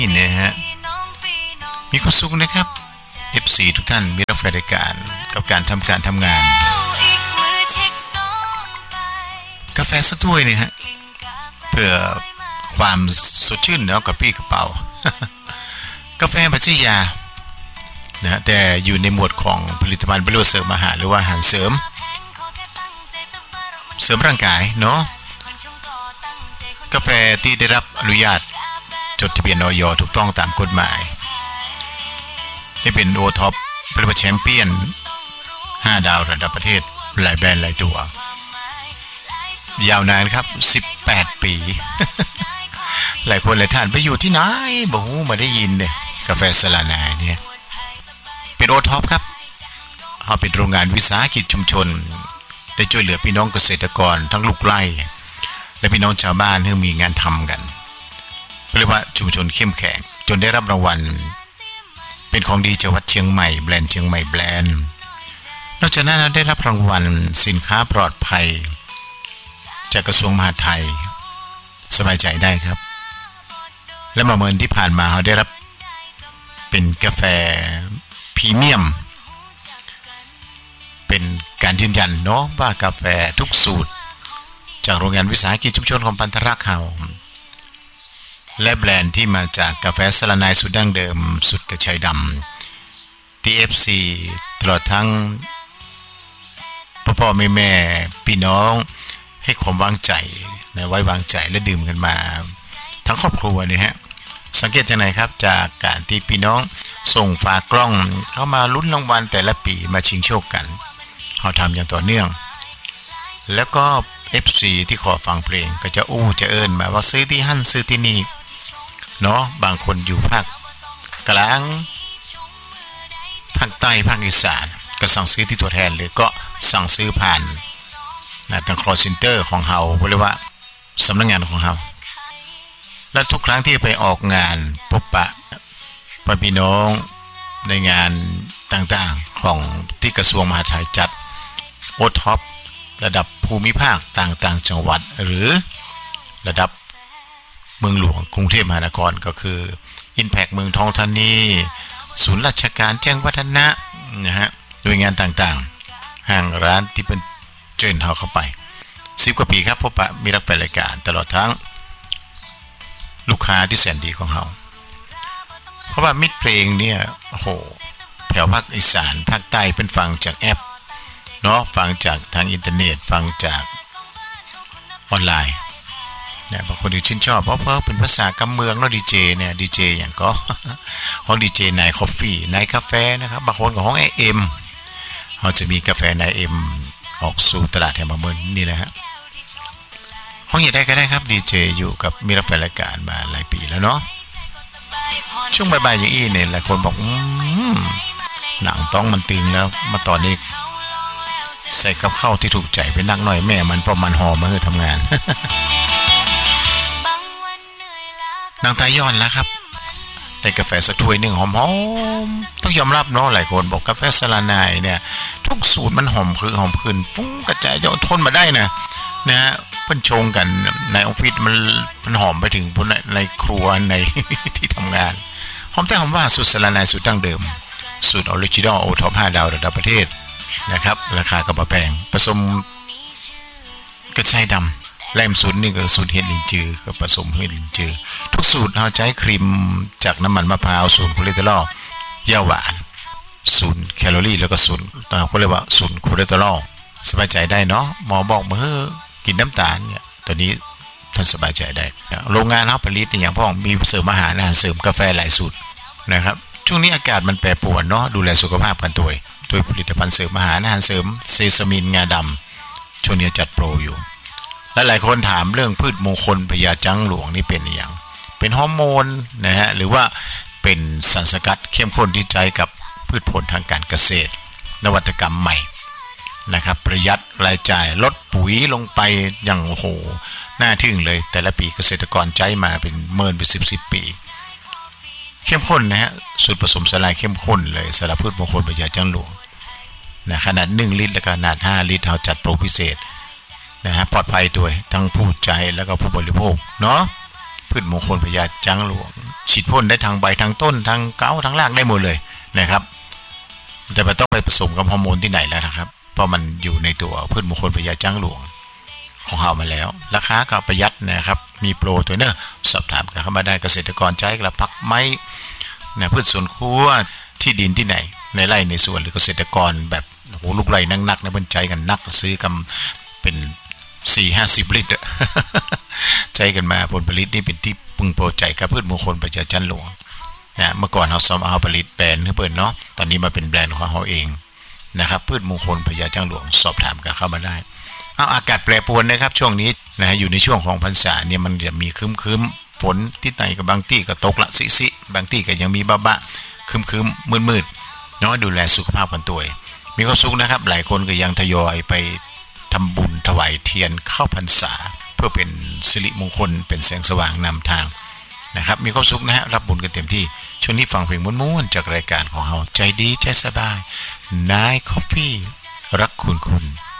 นี่นะฮะมีความสุขนะครับ FC ทุกท่านมีรับรายการกับการทำงานกาแฟสักถ้วยนี่ฮะเพื่อความสดชื่นแล้วกับพี่กระเป๋ากาแฟบัจจิยานะแต่อยู่ในหมวดของผลิตภัณฑ์บริโภคเสริมอาหารหรือว่าอาหารเสริมร่างกายเนาะกาแฟที่ได้รับอนุญาตจดทะเบียนอย.ถูกต้องตามกฎหมายได้เป็นโอท็อปเป็นแชมเปี้ยน5ดาวระดับประเทศหลายแบรนด์หลายตัวยาวนานครับ18ปีหลายคนหลายท่านไปอยู่ที่ไหนบ่ฮู้มาได้ยินเนี่ยกาแฟสลานายเนี่ยเป็นโอท็อปครับเฮาเป็นโรงงานวิสาหกิจชุมชนได้ช่วยเหลือพี่น้องเกษตรกรทั้งลูกไร่และพี่น้องชาวบ้านให้มีงานทำกันเรียกว่าชุมชนเข้มแข็งจนได้รับรางวัลเป็นของดีจังหวัดเชียงใหม่แบรนด์เชียงใหม่แบรนด์นอกจากนั้นได้รับรางวัลสินค้าปลอดภัยจากกระทรวงมหาดไทยสบายใจได้ครับและเมื่อที่ผ่านมาเขาได้รับเป็นกาแฟพรีเมียมเป็นการยืนยันเนาะว่ากาแฟทุกสูตรจากโรงงานวิสาหกิจชุมชนของพันธรักษ์เฮาและแบรนด์ที่มาจากกาแฟสลานายสูตรดั้งเดิมสูตรกระชายดำ TFC ตลอดทั้งพ่อแม่พี่น้องให้ความวางใจนะไว้วางใจและดื่มกันมาทั้งครอบครัวเนี่ยฮะสังเกตจากไหนครับจากการที่พี่น้องส่งฝากกล้องเข้ามาลุ้นรางวัลแต่ละปีมาชิงโชคกันเราทำอย่างต่อเนื่องแล้วก็ FC ที่ขอฟังเพลงก็จะจะเอิ้นมาว่าซื้อที่หั่นซื้อที่นี่เนาะบางคนอยู่ภาคกลางภาคใต้ภาคอีสานก็สั่งซื้อที่ตัวแทนหรือก็สั่งซื้อผ่านทาง call center ของเฮาเรียกว่าสำนักงานของเฮาและทุกครั้งที่ไปออกงานพบปะพี่น้องในงานต่างๆของที่กระทรวงมหาดไทยจัดโอท็อประดับภูมิภาคต่างๆจังหวัดหรือระดับเมืองหลวงกรุงเทพมหานครก็คือ Impact เมืองทองธานีศูนย์ราชการแจ้งวัฒนะนะฮะโดยงานต่างๆห้างร้านที่เป็นเชิญเฮาเข้าไป10กว่าปีครับพบปะมีรับรายการตลอดทั้งลูกค้าที่แสนดีของเฮาเพราะว่ามิตรเพลงเนี่ยโอ้โหแถวภาคอีสานภาคใต้เป็นฟังจากแอปเนาะฟังจากทางอินเทอร์เน็ตฟังจากออนไลน์เนี่ยบางคนที่ชื่นชอบเพราะเป็นภาษากำเมืองเนาะดีเจเนี่ยดีเจอย่างก็ห้องดีเจนายคอฟฟี่นายกาแฟนะครับบางคนก็ห้อง AM เขาจะมีกาแฟนาย M ออกสู่ตลาดแห่งบางเมืองนี่แหละฮะห้องใหญ่ได้ก็ได้ครับดีเจอยู่กับมีรับรายการมาหลายปีแล้วเนาะช่วงบ่ายๆอย่างอี้เนี่ยหลายคนบอกหนังต้องมันตึงแล้วมาตอนนี้ใส่กับข้าวที่ถูกใจเป็นนักหน่อยแม่มันเพราะมันหอมมาคือทำงานนางตาย้อนแล้วครับได้กาแฟสักถ้วยหนึ่งหอมๆต้องยอมรับเนาะหลายคนบอกกาแฟสลานายเนี่ยทุกสูตรมันหอมคือหอมขึ้นฟุ้งกระจายทนมาได้นะฮะเพิ่นชงกันในออฟฟิศมันหอมไปถึงในครัวในที่ทำงานหอมแต่หอมว่าสูตรสลานายสูตรดั้งเดิมสูตรออริจินอลโอท็อป5ดาวระดับประเทศนะครับราคาก็บ่แพงผสมกระชายดำแลมสูตรนี่ก็สูตรเห็ดลินจือก็ผสมเห็ดลินจือทุกสูตรเราใช้ครีมจากน้ำมันมะพร้าว0คอเลสเตอรอลย่าหวาน0แคลอรี่แล้วก็0เขาเรียกว่า0คอเลสเตอรอลสบายใจได้เนาะหมอบอกมากินน้ำตาลเนี่ยตอนนี้ท่านสบายใจได้โรงงานเฮาผลิตอย่างพ่อมีเสริมอาหารเสริมกาแฟหลายสูตรนะครับช่วงนี้อากาศมันแปรปรวนเนาะดูแลสุขภาพกันด้วยผลิตภัณฑ์เสริมอาหารเสริมเซซามินงาดำช่วงนี้จัดโปรอยู่และหลายคนถามเรื่องพืชมงคลพญาจังหลวงนี่เป็นอย่างเป็นฮอร์โมนนะฮะหรือว่าเป็นสารสกัดเข้มข้นที่ใช้กับพืชผลทางการเกษตรนวัตกรรมใหม่นะครับประหยัดรายจ่ายลดปุ๋ยลงไปอย่างโอ้โหน่าทึ่งเลยแต่ละปีเกษตรกรใช้มาเป็นเมินเป็น10ปีเข้มข้นนะฮะสูตรผสมสลายเข้มข้นเลยสำหรับพืชมงคลพญาจังหลวงนะขนาด1ลิตรและขนาด5ลิตรเราจัดโปรพิเศษนะฮะปลอดภัยด้วยทั้งผู้ใช้แล้วก็ผู้บริโภคเนาะพืชมงคลพญาจังหลวงฉีดพ่นได้ทางใบทางต้นทางเก้าทางรากได้หมดเลยนะครับแต่ไม่ต้องไปผสมกับฮอร์โมนที่ไหนแล้วนะครับเพราะมันอยู่ในตัวพืชมงคลพญาจังหลวงของเขามาแล้วราคาก็ประหยัดนะครับมีโปรตัวเนอะสอบถามกันเข้ามาได้เกษตรกรใช้กระพักไม้นะพืชสวนครัวที่ดินที่ไหนในไร่ในสวนหรือเกษตรกรแบบโหลูกไร่นักๆนะเพิ่นใจกันนักซื้อกันเป็น4-50 ลิตร ใจกันมาผลผลิตนี่เป็นที่พึงพอใจกับพืชมงคลพญาจันหลวงนะเมื่อก่อนเราซ้อมเอาผลิตแบรนด์ให้เปิดเนาะตอนนี้มาเป็นแบรนด์ของเราเองนะครับพืชมงคลพญาจังหลวงสอบถามกันเข้ามาได้เอาอากาศแปรปรวนนะครับช่วงนี้นะอยู่ในช่วงของพรรษาเนี่ยมันจะมีครึ้มๆฝนที่ไหนกับบางที่ก็ตกละสิบางที่ก็ยังมีบะครึ้มๆมืดๆเนาะดูแลสุขภาพกันตัวมีความสุขนะครับหลายคนก็ยังทยอยไปทำบุญถวายเทียนเข้าพรรษาเพื่อเป็นสิริมงคลเป็นแสงสว่างนำทางนะครับมีความสุขนะฮะรับบุญกันเต็มที่ช่วงนี้ฟังเพลงม้วนๆจากรายการของเราใจดีใจสบายนายคอฟฟี่รักคุณ